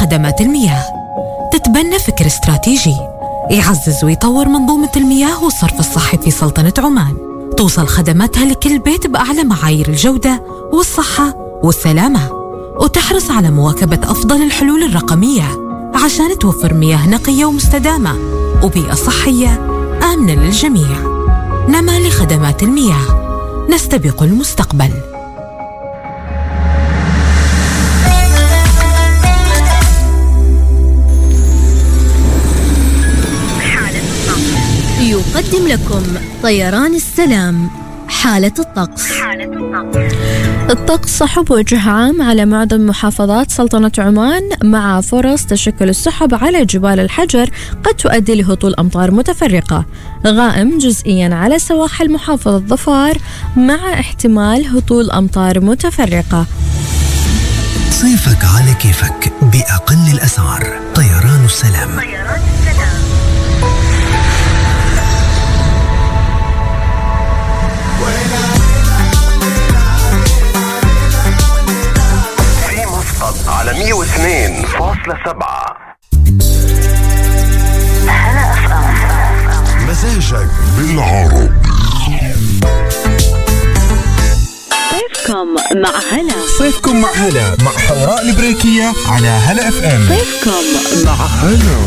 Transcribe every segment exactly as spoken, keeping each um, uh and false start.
خدمات المياه تتبنى فكر استراتيجي يعزز ويطور منظومة المياه والصرف الصحي في سلطنة عمان، توصل خدماتها لكل بيت بأعلى معايير الجودة والصحة والسلامة، وتحرص على مواكبة أفضل الحلول الرقمية عشان توفر مياه نقية ومستدامة وبيئة صحية آمنة للجميع. نما لخدمات المياه، نستبق المستقبل. يقدم لكم طيران السلام حالة الطقس. حالة الطقس. الطقس سحب بوجه عام على معظم محافظات سلطنة عمان، مع فرص تشكل السحب على جبال الحجر قد تؤدي لهطول أمطار متفرقة، غائم جزئيا على سواحل محافظة ظفار مع احتمال هطول أمطار متفرقة. صيفك على كيفك بأقل الأسعار. طيران السلام. طيران السلام. على مية واثنين فاصلة سبعة هلا اف ام. مزاجك بالعربي. صيفكم مع هلا. صيفكم مع هلا مع حوراء البريكية على هلا اف ام. صيفكم مع هلا.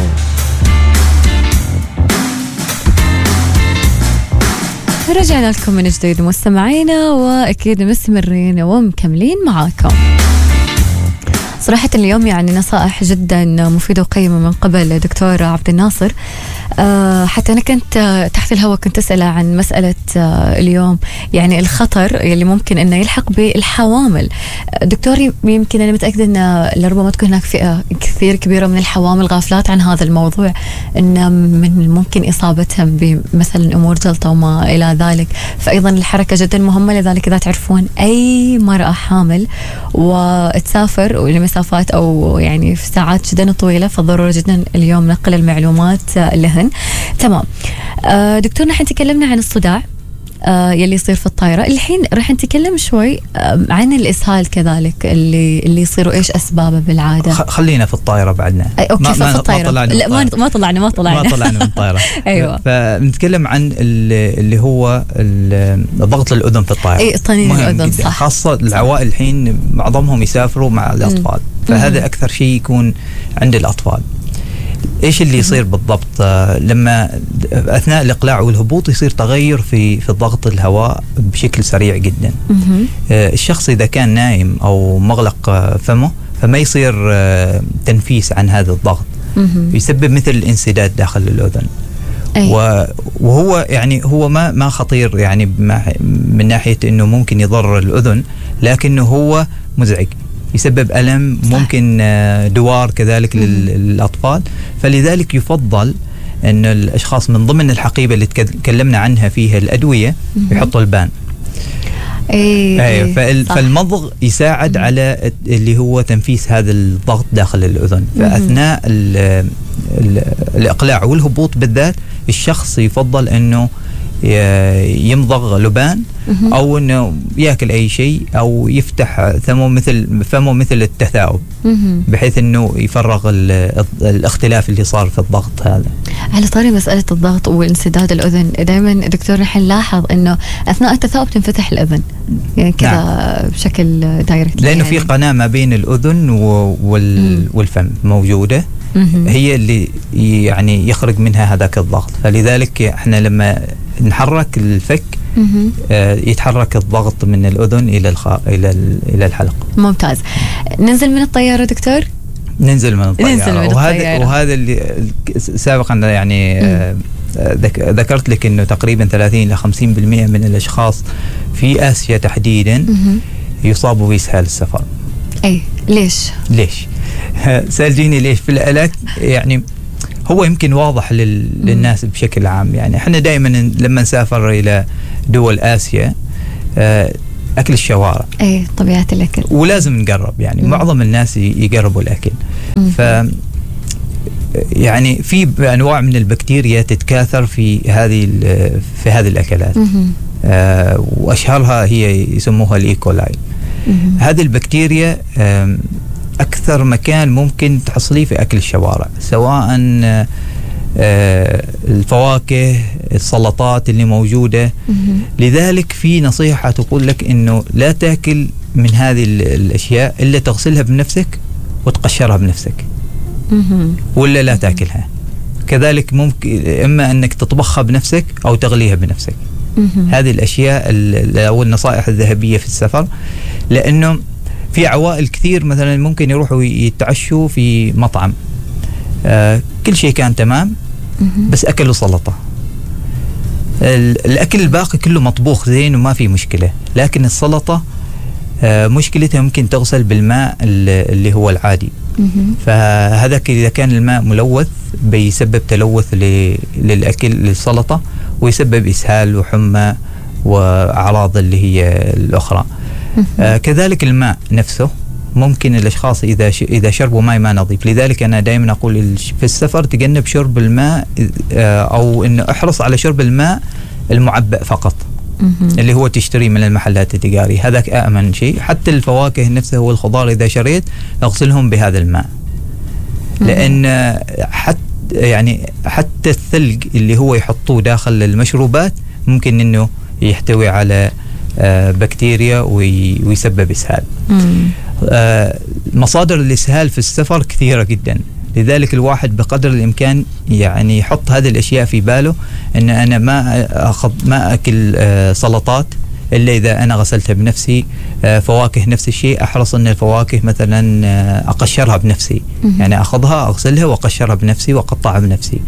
رجعنا لكم من جديد مستمعينا، وأكيد مستمرين ومكملين معاكم. صراحة اليوم يعني نصائح جدا مفيدة وقيمة من قبل دكتور عبد الناصر. أه حتى أنا كنت تحت الهواء كنت أسأله عن مسألة أه اليوم يعني الخطر اللي ممكن أنه يلحق بالحوامل. دكتور يمكن أنا متأكدة أن لربما تكون هناك فئة كثير كبيرة من الحوامل غافلات عن هذا الموضوع، أن من ممكن إصابتهم بمثلا أمور جلطة وما إلى ذلك. فأيضا الحركة جدا مهمة، لذلك إذا تعرفون أي مرأة حامل وتسافر لمسافات أو يعني في ساعات جدا طويلة، فضروري جدا اليوم نقل المعلومات لهن. تمام. آه دكتور، نحن تكلمنا عن الصداع آه يلي يصير في الطائرة. الحين راح نتكلم شوي آه عن الإسهال كذلك اللي اللي يصير وإيش أسبابه بالعادة. خلينا في الطائرة بعدنا. أوكي، ما, في الطائرة. ما لا ما ما طلعنا ما طلعنا ما طلعنا من الطائرة. أيوة. فنتكلم عن اللي هو ضغط الأذن في الطائرة. أي طنين الأذن، صح. خاصة العوائل الحين معظمهم يسافروا مع الأطفال، م. فهذا أكثر شيء يكون عند الأطفال. ايش اللي يصير بالضبط؟ آه لما اثناء الاقلاع والهبوط يصير تغير في في ضغط الهواء بشكل سريع جدا. آه الشخص اذا كان نايم او مغلق آه فمه فما يصير آه تنفيس عن هذا الضغط، يسبب مثل الانسداد داخل الاذن. أي. وهو يعني هو ما ما خطير يعني من ناحيه انه ممكن يضر الاذن، لكنه هو مزعج، يسبب ألم، ممكن دوار كذلك للأطفال. فلذلك يفضل أن الأشخاص من ضمن الحقيبة اللي تكلمنا عنها فيها الأدوية يحطوا البان. أي أي فال فالمضغ يساعد مم. على اللي هو تنفيس هذا الضغط داخل الأذن. فأثناء ال ال الإقلاع والهبوط بالذات الشخص يفضل أنه يمضغ لبان أو أنه يأكل أي شيء أو يفتح فمه مثل فمه مثل التثاؤب، بحيث أنه يفرغ الاختلاف اللي صار في الضغط هذا. على طاري مسألة الضغط وانسداد الأذن، دائما دكتور نحن نلاحظ أنه أثناء التثاؤب تنفتح الأذن يعني كذا. نعم. بشكل دايركت، لأنه يعني في قناة ما بين الأذن وال والفم موجودة، هي اللي يعني يخرج منها هذاك الضغط. فلذلك احنا لما نحرك الفك آه يتحرك الضغط من الأذن إلى الخ... إلى إلى الحلق. ممتاز. ننزل من الطيارة دكتور؟ ننزل من الطيارة. ننزل من وهذا الطيارة. وهذا اللي سابقا يعني آه ذكرت لك إنه تقريبا ثلاثين إلى خمسين بالمئة من الأشخاص في آسيا تحديدا يصابوا بإسهال السفر. أي ليش؟ ليش؟ سألتيني ليش؟ في العلاج يعني هو يمكن واضح لل... للناس بشكل عام. يعني احنا دائما لما نسافر الى دول آسيا اكل الشوارع، اي طبيعة الاكل، ولازم نقرب يعني. مم. معظم الناس يقربوا الاكل. مم. ف يعني في انواع من البكتيريا تتكاثر في هذه في هذه الاكلات. آه واشهرها هي يسموها الايكولاي. هذه البكتيريا أكثر مكان ممكن تحصليه في أكل الشوارع، سواء آه الفواكه، السلطات اللي موجودة. لذلك في نصيحة تقول لك إنه لا تأكل من هذه الأشياء إلا تغسلها بنفسك وتقشرها بنفسك، ولا لا تأكلها. كذلك ممكن إما أنك تطبخها بنفسك أو تغليها بنفسك. هذه الأشياء أو النصائح الذهبية في السفر، لأنه في عوائل كثير مثلا ممكن يروحوا يتعشوا في مطعم، آه كل شيء كان تمام بس أكلوا سلطة، الأكل الباقي كله مطبوخ زين وما في مشكلة، لكن السلطة آه مشكلتها ممكن تغسل بالماء اللي هو العادي. فهذا إذا كان الماء ملوث بيسبب تلوث للأكل للسلطة، ويسبب إسهال وحمى وأعراض اللي هي الأخرى. آه كذلك الماء نفسه ممكن الأشخاص إذا ش... إذا شربوا ماء ما نظيف. لذلك أنا دائما أقول في السفر تجنب شرب الماء، آه أو إنه احرص على شرب الماء المعبأ فقط، اللي هو تشتري من المحلات التجارية، هذاك أأمن شيء. حتى الفواكه نفسها والخضار إذا شريت اغسلهم بهذا الماء، لأن حتى يعني حتى الثلج اللي هو يحطوه داخل المشروبات ممكن إنه يحتوي على آه بكتيريا وي... ويسبب إسهال. آه مصادر الإسهال في السفر كثيرة جدا، لذلك الواحد بقدر الإمكان يعني يحط هذه الأشياء في باله، إن أنا ما أخذ ما أكل آه سلطات إلا إذا أنا غسلتها بنفسي. آه فواكه نفس الشيء، أحرص أن الفواكه مثلا آه أقشرها بنفسي، يعني أخذها أغسلها وأقشرها بنفسي وأقطعها بنفسي.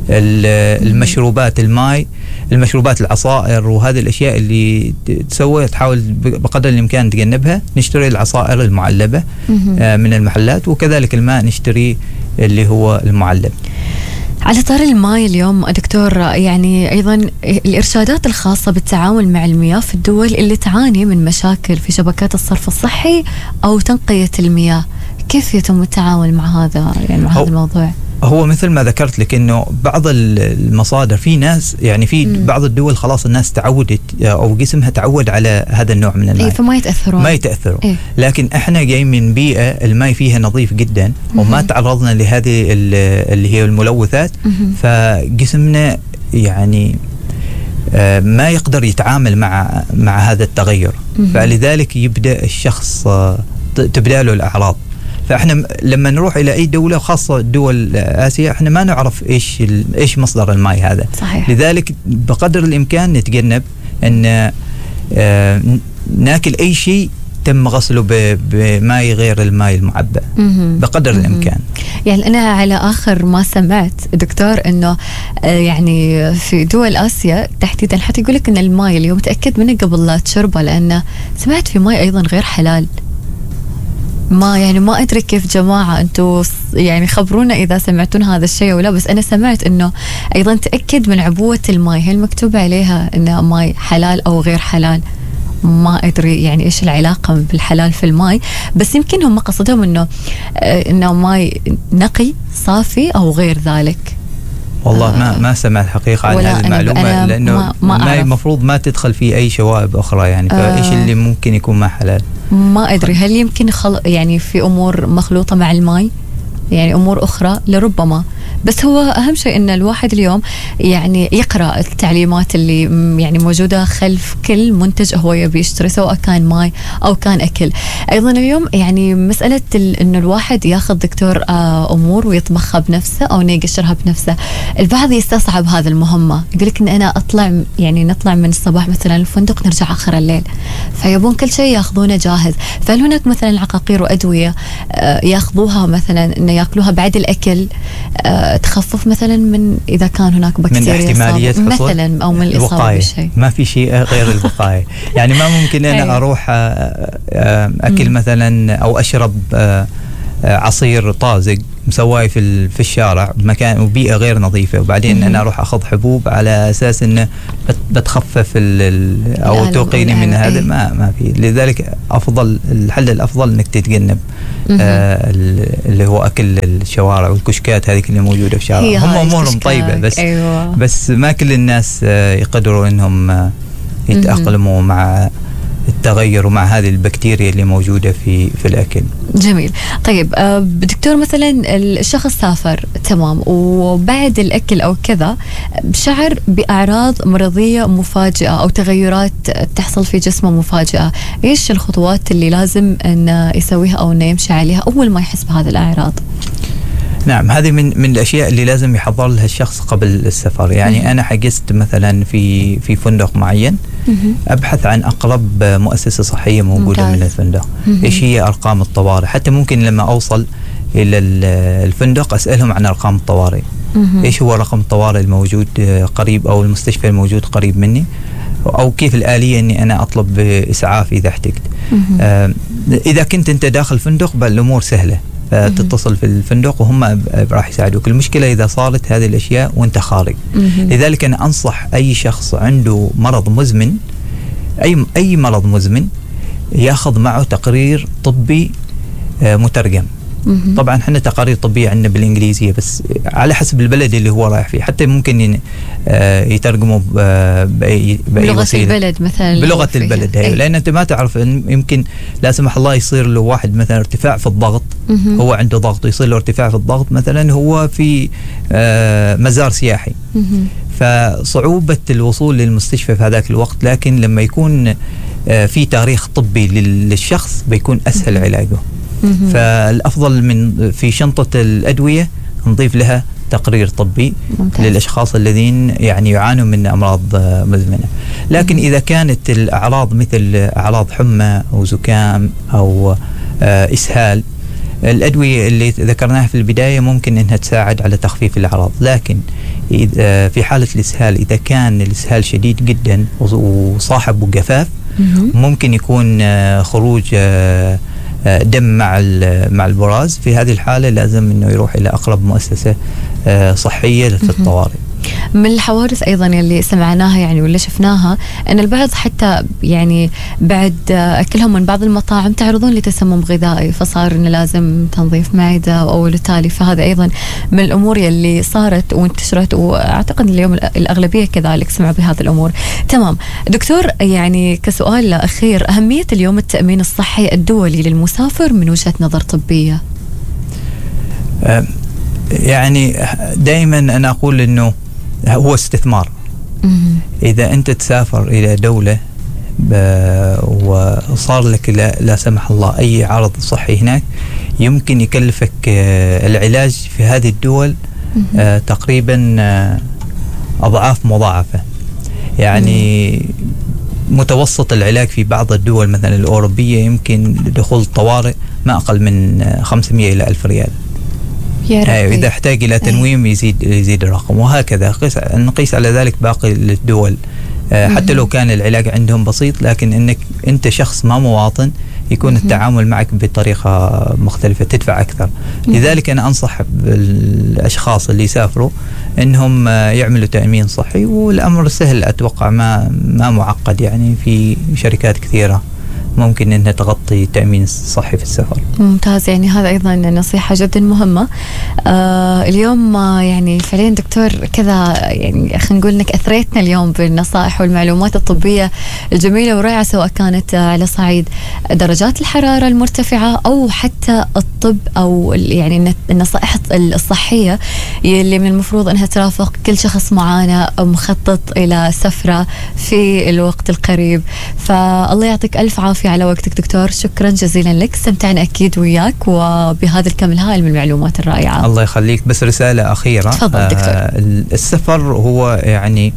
المشروبات، الماء، المشروبات، العصائر، وهذه الأشياء اللي تسوي تحاول بقدر الإمكان تجنبها. نشتري العصائر المعلبة آه من المحلات، وكذلك الماء نشتري اللي هو المعلب. على طار الماء اليوم دكتور، يعني أيضا الإرشادات الخاصة بالتعامل مع المياه في الدول اللي تعاني من مشاكل في شبكات الصرف الصحي أو تنقية المياه، كيف يتم التعامل مع هذا يعني مع هذا الموضوع؟ هو مثل ما ذكرت لك انه بعض المصادر، في ناس يعني في م. بعض الدول خلاص الناس تعودت او جسمها تعود على هذا النوع من الماء، إيه فما يتاثرون ما يتاثروا. إيه؟ لكن احنا جايين من بيئه الماء فيها نظيف جدا، م- وما تعرضنا لهذه اللي هي الملوثات، م- فجسمنا يعني آه ما يقدر يتعامل مع مع هذا التغير، م- فلذلك يبدا الشخص آه تبدا له الاعراض. فاحنا لما نروح الى اي دوله، خاصه دول اسيا، احنا ما نعرف ايش ايش مصدر الماء هذا. صحيح. لذلك بقدر الامكان نتجنب ان آه ناكل اي شيء تم غسله بماء غير الماء المعبأ بقدر مم. الامكان. يعني انا على اخر ما سمعت دكتور انه يعني في دول اسيا تحديدا حتى يقول لك ان الماء اليوم تاكد منه قبل لا تشربه، لانه سمعت في ماء ايضا غير حلال. ما يعني ما أدري كيف جماعة أنتوا يعني خبرونا إذا سمعتون هذا الشيء ولا، بس أنا سمعت إنه أيضا تأكد من عبوة الماء، هل مكتوب عليها إنه ماء حلال أو غير حلال؟ ما أدري يعني إيش العلاقة بالحلال في الماء، بس يمكن هم قصدهم إنه إنه ماء نقي صافي أو غير ذلك. والله آه ما ما سمعت حقيقة عن هذه المعلومة، لأنه الماء المفروض ما تدخل فيه أي شوائب أخرى يعني، فإيش آه اللي ممكن يكون ما حلال؟ ما أدري. هل يمكن خل... يعني في أمور مخلوطة مع الماء، يعني أمور أخرى لربما، بس هو أهم شيء أن الواحد اليوم يعني يقرأ التعليمات اللي يعني موجودة خلف كل منتج هو يبي يشتري، سواء كان ماء أو كان أكل. أيضا اليوم يعني مسألة أنه الواحد ياخذ دكتور أمور ويطبخها بنفسه أو يقشرها بنفسه، البعض يستصعب هذا المهمة، يقول لك أن أنا أطلع يعني نطلع من الصباح مثلا الفندق نرجع آخر الليل، فيبون كل شيء ياخذونه جاهز. فهل هناك مثلا عقاقير وأدوية ياخذوها مثلا أن يأكلوها بعد الأكل تخفف مثلا من إذا كان هناك بكتيريا من احتمالية مثلا أو من الإصابة بالشيء؟ ما في شيء غير الوقاية. يعني ما ممكن أنا أروح أكل مثلا أو أشرب عصير طازج مسوي في في الشارع بمكان وبيئة غير نظيفة، وبعدين أنا أروح أخذ حبوب على أساس إنه بتخفف أو توقيني من هذا. ما ما في. لذلك أفضل الحل الأفضل إنك تتجنب آه اللي هو أكل الشوارع والكشكات هذه اللي موجودة في الشارع. هم أمورهم طيبة، بس أيوة. بس ما كل الناس آه يقدروا إنهم آه يتأقلموا مع التغير ومع هذه البكتيريا اللي موجودة في في الأكل. جميل. طيب آه دكتور، مثلا الشخص سافر تمام وبعد الأكل أو كذا شعر بأعراض مرضية مفاجئة أو تغيرات تحصل في جسمه مفاجئة، إيش الخطوات اللي لازم أن يسويها أو أنه يمشي عليها أول ما يحس بهذه الأعراض؟ نعم، هذه من من الأشياء اللي لازم يحضر لها الشخص قبل السفر. يعني مم. أنا حجزت مثلا في في فندق معين، مم. أبحث عن أقرب مؤسسة صحية موجودة ممتاز. من الفندق، مم. إيش هي أرقام الطوارئ. حتى ممكن لما أوصل إلى الفندق أسألهم عن أرقام الطوارئ، مم. إيش هو رقم الطوارئ الموجود قريب أو المستشفى الموجود قريب مني، أو كيف الآلية أني أنا أطلب إسعاف إذا احتجت. آه إذا كنت أنت داخل فندق بالأمور سهلة، فتتصل في الفندق وهم راح يساعدوك. المشكلة إذا صارت هذه الأشياء وأنت خارج. لذلك أنا أنصح أي شخص عنده مرض مزمن، أي أي مرض مزمن، يأخذ معه تقرير طبي مترجم. طبعا احنا تقارير طبية عندنا بالإنجليزية، بس على حسب البلد اللي هو رايح فيه. حتى ممكن يترجموا بأي بلغة وسيلة. البلد مثلا، بلغة البلد هي. لأن أنت ما تعرف، يمكن لا سمح الله يصير له واحد مثلا ارتفاع في الضغط، مم. هو عنده ضغط ويصير له ارتفاع في الضغط مثلا، هو في مزار سياحي، مم. فصعوبة الوصول للمستشفى في هذاك الوقت. لكن لما يكون في تاريخ طبي للشخص بيكون أسهل علاجه. فالأفضل من في شنطة الأدوية نضيف لها تقرير طبي ممتاز. للأشخاص الذين يعني يعانوا من أمراض مزمنة. لكن مم. إذا كانت الأعراض مثل أعراض حمى أو زكام أو إسهال، الأدوية اللي ذكرناها في البداية ممكن أنها تساعد على تخفيف الأعراض. لكن في حالة الإسهال، إذا كان الإسهال شديد جدا وصاحب جفاف، ممكن يكون خروج دم مع مع البراز. في هذه الحالة لازم انه يروح الى اقرب مؤسسة صحية في الطوارئ. من الحوادث ايضا اللي سمعناها يعني واللي شفناها ان البعض حتى يعني بعد اكلهم من بعض المطاعم تعرضون لتسمم غذائي، فصار انه لازم تنظيف معدة او التالي. فهذا ايضا من الامور اللي صارت وانتشرت، واعتقد اليوم الاغلبية كذلك سمعوا بهذه الامور. تمام دكتور، يعني كسؤال اخير، اهمية اليوم التأمين الصحي الدولي للمسافر من وجهة نظر طبية؟ يعني دائما انا اقول انه هو استثمار. إذا أنت تسافر إلى دولة وصار لك لا, لا سمح الله أي عرض صحي هناك، يمكن يكلفك العلاج في هذه الدول تقريبا أضعاف مضاعفة. يعني متوسط العلاج في بعض الدول مثلا الأوروبية يمكن دخول الطوارئ ما أقل من خمسمائة إلى ألف ريال. أيوة، إذا احتاج إلى تنويم يزيد يزيد الرقم، وهكذا نقيس على ذلك باقي الدول. حتى لو كان العلاج عندهم بسيط، لكن إنك أنت شخص ما مواطن يكون التعامل معك بطريقة مختلفة، تدفع أكثر. لذلك أنا أنصح الأشخاص اللي يسافروا إنهم يعملوا تأمين صحي، والأمر سهل أتوقع، ما ما معقد. يعني في شركات كثيرة ممكن انها تغطي تأمين صحي في السفر. ممتاز، يعني هذا ايضا نصيحة جدا مهمة. آه اليوم يعني فعليا دكتور كذا، يعني خلينا نقول انك اثريتنا اليوم بالنصائح والمعلومات الطبية الجميلة والرائعة، سواء كانت على صعيد درجات الحرارة المرتفعة او حتى الطب، او يعني النصائح الصحية اللي من المفروض انها ترافق كل شخص معانا مخطط الى سفرة في الوقت القريب. فالله يعطيك الف عافية على وقتك دكتور، شكرا جزيلا لك، استمتعنا أكيد وياك وبهذا الكم الهائل من المعلومات الرائعة. الله يخليك. بس رسالة أخيرة، تفضل دكتور. آه السفر هو يعني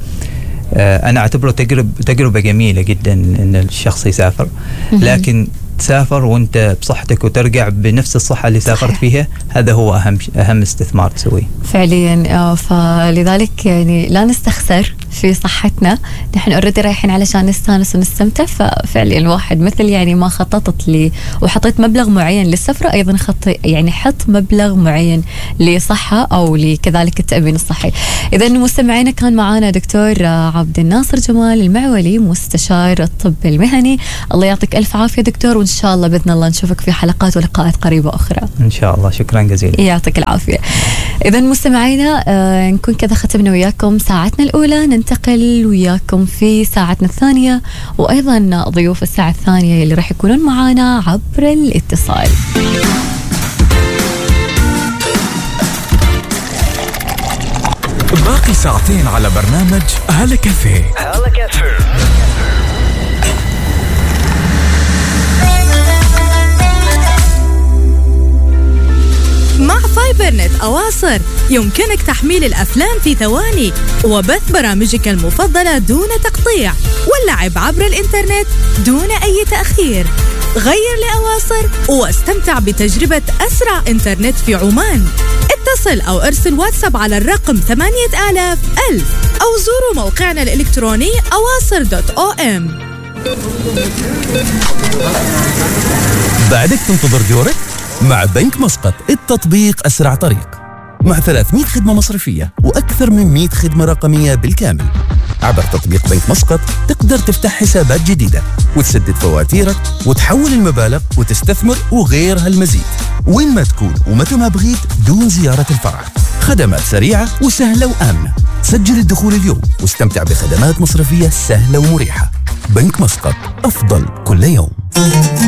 آه أنا أعتبره تجربة تجربة جميلة جدا إن الشخص يسافر، لكن تسافر وانت بصحتك وترجع بنفس الصحة اللي سافرت فيها، هذا هو أهم أهم استثمار تسويه فعليا. فلذلك يعني لا نستخسر في صحتنا، نحن اوريدي رايحين علشان نستانس ونستمتع. ففعليا الواحد مثل يعني ما خططت لي وحطيت مبلغ معين للسفرة، أيضا خط يعني حط مبلغ معين لصحة أو لكذلك التأمين الصحي. إذا مستمعينا كان معانا دكتور عبد الناصر جمال المعولي، مستشار الطب المهني. الله يعطيك ألف عافية دكتور، وإن شاء الله بإذن الله نشوفك في حلقات ولقاءات قريبة أخرى إن شاء الله. شكرا جزيلا، يعطيك العافية. إذا مستمعينا آه نكون كذا ختمنا وياكم ساعتنا الأولى. ننتقل وياكم في ساعتنا الثانية، وأيضا ضيوف الساعة الثانية اللي راح يكونون معانا عبر الاتصال. باقي ساعتين على برنامج هلا كافيه. هلا كافيه مع فايبر نت أواصر يمكنك تحميل الأفلام في ثواني وبث برامجك المفضلة دون تقطيع واللعب عبر الإنترنت دون أي تأخير. غير لأواصر واستمتع بتجربة أسرع إنترنت في عمان. اتصل أو ارسل واتساب على الرقم ثمانية آلاف ألف أو زوروا موقعنا الإلكتروني أواصر دوت أو إم. بعدك تنتظر دورك؟ مع بنك مسقط التطبيق أسرع طريق، مع ثلاثمئة خدمة مصرفية وأكثر من مئة خدمة رقمية بالكامل. عبر تطبيق بنك مسقط تقدر تفتح حسابات جديدة وتسدد فواتيرك وتحول المبالغ وتستثمر وغيرها المزيد وين ما تكون ومتى ما بغيت دون زيارة الفرع. خدمات سريعة وسهلة وآمنة. سجل الدخول اليوم واستمتع بخدمات مصرفية سهلة ومريحة. بنك مسقط، أفضل كل يوم.